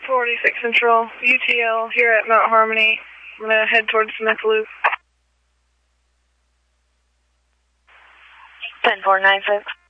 46 Central, UTL here at Mount Harmony. I'm going to head towards Smith Loop. 10496.